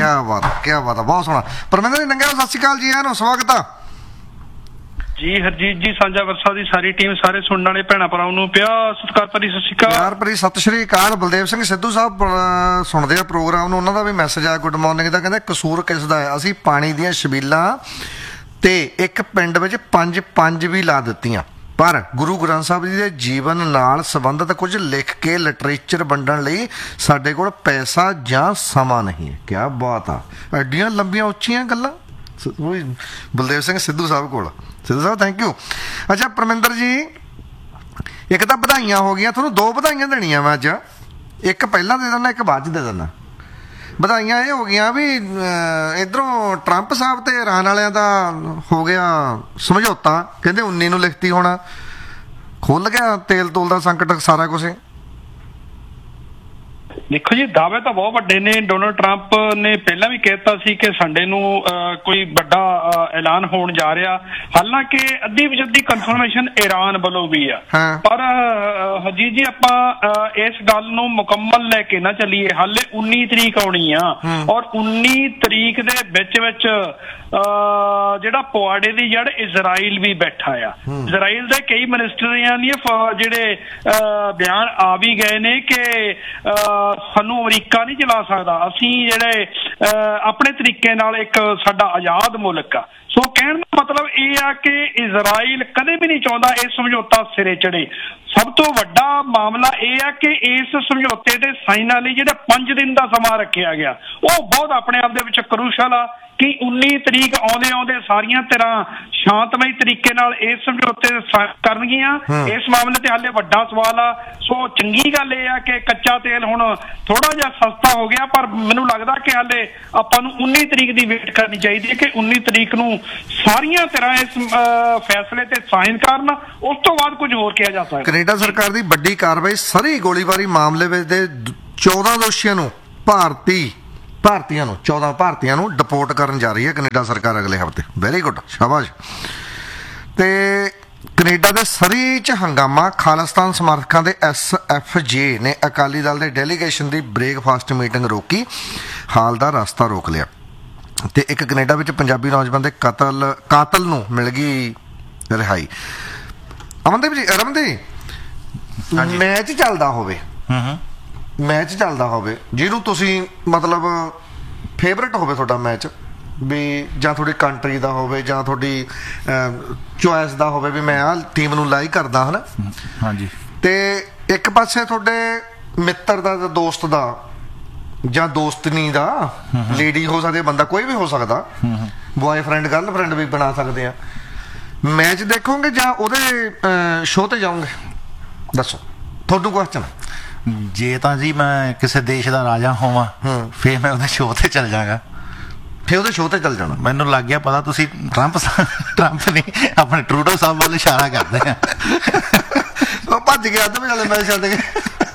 क्या बात है, बहुत सोहना। परमिंदर जी नंगे सत श्री अकाल जी, आया स्वागत है जी। हरजीत जी, साझा वर्षा दी सारी टीम, सारे सुनने वाले भैन भरावां नूं प्यार सत्कार भरी सत श्री अकाल। प्यार भरी सत श्री अकाल। बलदेव सिंह सिद्धू साहब सुनते हैं प्रोग्राम नूं, उन्हां दा भी मैसेज आया गुड मॉर्निंग दा, कहंदे कसूर किस दा है, असीं पानी दीयां छबीलां ते एक पिंड विच पंज भी ला दित्तियां, पर गुरु ग्रंथ साहब जी के जीवन नाल संबंधित कुछ लिख के लिटरेचर वंडण लई साडे कोल पैसा जां समा नहीं है। क्या बात आ, एडियां लंबियां उच्चियां गल्लां बलदेव सिंह सिद्धू साहब कोल। सिद्धू साहब थैंक यू। अच्छा परमिंदर जी, एक तो बधाइयां हो गई, थोनों दो बधाइयां देनियां मैं अज, एक पहला दे देना, एक बाद दे देना। बधाइयां ये हो गई भी इधरों ट्रंप साहब ते ईरान वालियां दा हो गया समझौता, कहते 19 नूं लिखती होना, खुल गया तेल तूल का संकट सारा कुछ। देखो जी, दावे तो बहुत वड्डे ने। डोनाल्ड ट्रंप ने पहला भी कहता सी कि संडे नूं कोई बड़ा ऐलान होने जा रहा, हालांकि अद्धी बजद्दी कंफर्मेशन ईरान वालों भी है। हाँ। पर हरजीत जी आपां इस गल नूं मुकम्मल लेके ना चलीए, हाले 19 तरीक आउणी आ, और 19 तरीक दे विच ਜਿਹੜਾ ਪਵਾੜੇ ਦੀ ਜੜ ਇਜ਼ਰਾਈਲ ਵੀ बैठा आ। इजराइल ਦੇ कई ਮਿਨਿਸਟਰੀਆਂ ਨੇ ਜਿਹੜੇ ਬਿਆਨ ਆ ਵੀ ਗਏ ਨੇ ਕਿ ਸਾਨੂੰ ਅਮਰੀਕਾ ਨਹੀਂ ਚਲਾ ਸਕਦਾ, ਅਸੀਂ ਜਿਹੜੇ ਆਪਣੇ ਤਰੀਕੇ ਨਾਲ ਇੱਕ ਸਾਡਾ ਆਜ਼ਾਦ ਮੁਲਕ ਆ। ਸੋ ਕਹਿਣ ਦਾ ਮਤਲਬ ਇਹ ਆ ਕਿ ਇਜ਼ਰਾਈਲ ਕਦੇ ਵੀ ਨਹੀਂ ਚਾਹੁੰਦਾ ਇਹ ਸਮਝੌਤਾ ਸਿਰੇ ਚੜੇ। ਸਭ ਤੋਂ ਵੱਡਾ ਮਾਮਲਾ ਇਹ ਆ ਕਿ ਇਸ ਸਮਝੌਤੇ ਦੇ ਸਾਈਨਾਂ ਲਈ ਜਿਹੜਾ 5 ਦਿਨ ਦਾ ਸਮਾਂ ਰੱਖਿਆ ਗਿਆ, ਉਹ ਬਹੁਤ ਆਪਣੇ ਆਪ ਦੇ ਵਿੱਚ ਕਰੂਸ਼ਲ ਆ ਕਿ 19 ਤਰੀਕ ਆਉਂਦੇ ਸਾਰੀਆਂ ਧਿਰਾਂ ਸ਼ਾਂਤਮਈ ਤਰੀਕੇ ਨਾਲ ਇਸ ਸਮਝੌਤੇ ਕਰਨਗੀਆਂ। ਇਸ ਮਾਮਲੇ ਤੇ ਹਾਲੇ ਵੱਡਾ ਸਵਾਲ ਆ। ਸੋ ਚੰਗੀ ਗੱਲ ਇਹ ਆ ਕਿ ਕੱਚਾ ਤੇਲ ਹੁਣ ਥੋੜਾ ਜਿਹਾ ਸਸਤਾ ਹੋ ਗਿਆ, ਪਰ ਮੈਨੂੰ ਲੱਗਦਾ ਕਿ ਹਾਲੇ ਆਪਾਂ ਨੂੰ 19 ਤਰੀਕ ਦੀ ਵੇਟ ਕਰਨੀ ਚਾਹੀਦੀ ਹੈ ਕਿ 19 ਤਰੀਕ ਨੂੰ ਸਾਰੀਆਂ ਧਿਰਾਂ ਇਸ ਫੈਸਲੇ ਤੇ ਸਾਈਨ ਕਰਨ, ਉਸ ਤੋਂ ਬਾਅਦ ਕੁਝ ਹੋਰ ਕਿਹਾ ਜਾ ਸਕਦਾ। ਕੈਨੇਡਾ ਸਰਕਾਰ ਦੀ ਵੱਡੀ ਕਾਰਵਾਈ, ਸਰੀ ਗੋਲੀਬਾਰੀ ਮਾਮਲੇ ਵਿੱਚ ਦੇ 14 ਦੋਸ਼ੀਆਂ ਨੂੰ ਭਾਰਤੀਆਂ ਨੂੰ 14 ਭਾਰਤੀਆਂ ਨੂੰ ਡਿਪੋਰਟ ਕਰਨ ਜਾ ਰਹੀ ਹੈ ਕੈਨੇਡਾ ਸਰਕਾਰ ਅਗਲੇ ਹਫ਼ਤੇ। ਵੈਰੀ ਗੁੱਡ, ਸ਼ਾਬਾਸ਼। ਤੇ ਕੈਨੇਡਾ ਦੇ ਸਰੀ 'ਚ ਹੰਗਾਮਾ, ਖਾਲਿਸਤਾਨ ਸਮਰਥਕਾਂ ਦੇ SFJ ਨੇ ਅਕਾਲੀ ਦਲ ਦੇ ਡੈਲੀਗੇਸ਼ਨ ਦੀ ਬ੍ਰੇਕਫਾਸਟ ਮੀਟਿੰਗ ਰੋਕੀ, ਹਾਲ ਦਾ ਰਸਤਾ ਰੋਕ ਲਿਆ। ਤੇ ਇੱਕ ਕੈਨੇਡਾ ਵਿੱਚ ਪੰਜਾਬੀ ਨੌਜਵਾਨ ਦੇ ਕਾਤਲ ਨੂੰ ਮਿਲ ਗਈ ਰਿਹਾਈ। ਅਮਨਦੀਪ ਜੀ, ਮੈਚ ਚੱਲਦਾ ਹੋਵੇ ਜਿਹਨੂੰ ਤੁਸੀਂ ਮਤਲਬ ਫੇਵਰਟ ਹੋਵੇ ਤੁਹਾਡਾ ਮੈਚ ਵੀ, ਜਾਂ ਤੁਹਾਡੀ ਕੰਟਰੀ ਦਾ ਹੋਵੇ ਜਾਂ ਤੁਹਾਡੀ ਚੋਇਸ ਦਾ ਹੋਵੇ ਵੀ ਮੈਂ ਆਹ ਟੀਮ ਨੂੰ ਲਾਈਕ ਕਰਦਾ, ਹਨਾ। ਹਾਂਜੀ। ਤੇ ਇੱਕ ਪਾਸੇ ਤੁਹਾਡੇ ਮਿੱਤਰ ਦਾ ਜਾਂ ਦੋਸਤ ਦਾ ਜਾਂ ਦੋਸਤਨੀ ਦਾ, ਲੇਡੀ ਹੋ ਸਕਦੀ, ਬੰਦਾ ਕੋਈ ਵੀ ਹੋ ਸਕਦਾ, ਬॉयਫ੍ਰੈਂਡ ਗਰਲਫ੍ਰੈਂਡ ਵੀ ਬਣਾ ਸਕਦੇ ਆ। ਮੈਚ ਦੇਖੋਗੇ ਜਾਂ ਉਹਦੇ ਸ਼ੋਅ ਤੇ ਜਾਓਗੇ? ਦੱਸੋ, ਤੁਹਾਨੂੰ ਕੁਐਸਚਨ। ਜੇ ਤਾਂ ਜੀ ਮੈਂ ਕਿਸੇ ਦੇਸ਼ ਦਾ ਰਾਜਾ ਹੋਵਾਂ ਫਿਰ ਮੈਂ ਉਹਦੇ ਸ਼ੋਅ ਤੇ ਚੱਲ ਜਾਗਾ। ਫਿਰ ਉਹਦੇ ਸ਼ੋਅ ਤੇ ਚੱਲ ਜਾਣਾ। ਮੈਨੂੰ ਲੱਗ ਗਿਆ ਪਤਾ ਤੁਸੀਂ ਟਰੰਪ ਨੇ ਆਪਣੇ ਟਰੂਡੋ ਸਾਹਿਬ ਵੱਲ ਇਸ਼ਾਰਾ ਕਰਦੇ ਆ। ਉਹ ਭੱਜ ਗਿਆ ਅੱਧ ਵਿਚਾਲੇ ਮੈਚ ਛੱਡ ਕੇ।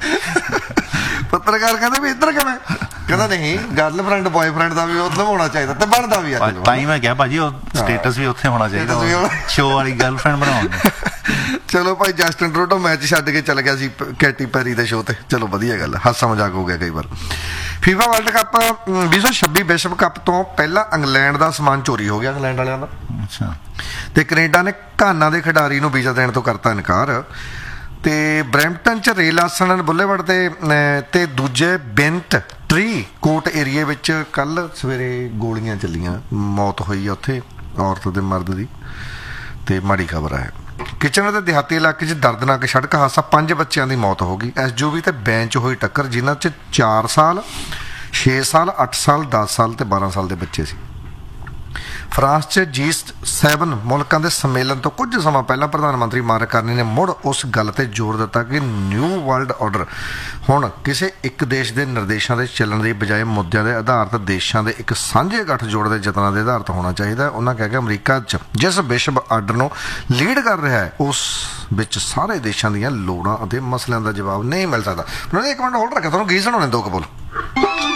ਪੱਤਰਕਾਰ ਕਹਿੰਦੇ ਵੀ ਇੱਧਰ ਕਿਵੇਂ, ਕਹਿੰਦਾ ਨਹੀਂ ਗਰਲਫ੍ਰੈਂਡ ਬॉयਫ੍ਰੈਂਡ ਦਾ ਵੀ ਮਤਲਬ ਹੋਣਾ ਚਾਹੀਦਾ ਤੇ ਬਣਦਾ ਵੀ ਆ। ਤਾਂ ਹੀ ਮੈਂ ਕਿਹਾ ਭਾਜੀ ਉਹ ਸਟੇਟਸ ਵੀ ਉੱਥੇ ਹੋਣਾ ਚਾਹੀਦਾ, ਸ਼ੋਅ ਵਾਲੀ ਗਰਲਫ੍ਰੈਂਡ ਬਣਾਉਣ ਨੂੰ। ਚਲੋ ਭਾਈ, ਜਸਟਿਨ ਟਰੂਡੋ ਮੈਚ ਛੱਡ ਕੇ ਚੱਲ ਗਿਆ ਸੀ ਕੈਟੀ ਪੈਰੀ ਦੇ ਸ਼ੋਅ ਤੇ। ਚਲੋ ਵਧੀਆ ਗੱਲ, ਹਾਸਾ ਮਜ਼ਾਕ ਹੋ ਗਿਆ ਕਈ ਵਾਰ। ਫੀਫਾ ਵਰਲਡ ਕੱਪ 2026 ਵਿਸ਼ਵ ਕੱਪ ਤੋਂ ਪਹਿਲਾਂ ਇੰਗਲੈਂਡ ਦਾ ਸਮਾਨ ਚੋਰੀ ਹੋ ਗਿਆ, ਇੰਗਲੈਂਡ ਵਾਲਿਆਂ ਦਾ। ਅੱਛਾ। ਤੇ ਕੈਨੇਡਾ ਨੇ ਘਾਨਾ ਦੇ ਖਿਡਾਰੀ ਨੂੰ ਵੀਜ਼ਾ ਦੇਣ ਤੋਂ ਕਰਤਾ ਇਨਕਾਰ। ਤੇ ਬਰੈਂਪਟਨ 'ਚ ਰੇਲ ਆਸਣ ਬੁੱਲੇਵਰਡ ਤੇ ਦੂਜੇ ਬੈਂਟ ਟਰੀ ਕੋਟ ਏਰੀਏ ਵਿੱਚ ਕੱਲ ਸਵੇਰੇ ਗੋਲੀਆਂ ਚੱਲੀਆਂ, ਮੌਤ ਹੋਈ ਆ ਉੱਥੇ ਔਰਤ ਤੇ ਮਰਦ ਦੀ। ਤੇ ਮਾੜੀ ਖਬਰ ਹੈ, ਕਿਚਨ ਦੇ ਦਿਹਾਤੀ ਇਲਾਕੇ 'ਚ ਦਰਦਨਾਕ ਸੜਕ ਹਾਦਸਾ, 5 ਬੱਚਿਆਂ ਦੀ ਮੌਤ ਹੋ ਗਈ। SUV ਤੇ ਬੈਂਚ ਹੋਈ ਟੱਕਰ, ਜਿਨ੍ਹਾਂ 'ਚ 4 ਸਾਲ 6 ਸਾਲ 8 ਸਾਲ 10 ਸਾਲ ਤੇ 12 ਸਾਲ ਦੇ ਬੱਚੇ ਸੀ। ਫਰਾਂਸ 'ਚ G7 ਮੁਲਕਾਂ ਦੇ ਸੰਮੇਲਨ ਤੋਂ ਕੁਝ ਸਮਾਂ ਪਹਿਲਾਂ ਪ੍ਰਧਾਨ ਮੰਤਰੀ ਮਾਰਕ ਕਾਰਨੀ ਨੇ ਮੁੜ ਉਸ ਗੱਲ ਤੇ ਜ਼ੋਰ ਦਿੱਤਾ ਕਿ ਨਿਊ ਵਰਲਡ ਆਰਡਰ ਹੁਣ ਕਿਸੇ ਇੱਕ ਦੇਸ਼ ਦੇ ਨਿਰਦੇਸ਼ਾਂ ਦੇ ਚੱਲਣ ਦੀ ਬਜਾਏ ਮੁੱਦਿਆਂ ਦੇ ਆਧਾਰਿਤ ਦੇਸ਼ਾਂ ਦੇ ਇੱਕ ਸਾਂਝੇ ਗੱਠਜੋੜ ਦੇ ਯਤਨਾਂ ਦੇ ਆਧਾਰਿਤ ਹੋਣਾ ਚਾਹੀਦਾ। ਉਹਨਾਂ ਕਿਹਾ ਕਿ ਅਮਰੀਕਾ 'ਚ ਜਿਸ ਵਿਸ਼ਵ ਆਰਡਰ ਨੂੰ ਲੀਡ ਕਰ ਰਿਹਾ ਹੈ, ਉਸ ਵਿੱਚ ਸਾਰੇ ਦੇਸ਼ਾਂ ਦੀਆਂ ਲੋੜਾਂ ਅਤੇ ਮਸਲਿਆਂ ਦਾ ਜਵਾਬ ਨਹੀਂ ਮਿਲ ਸਕਦਾ। ਇੱਕ ਮਿੰਟ ਹੋਲਡ ਰੱਖਿਆ, ਤੁਹਾਨੂੰ ਗੀਤ ਸੁਣਾਉਣੇ 2 ਕੁ ਬੋਲ।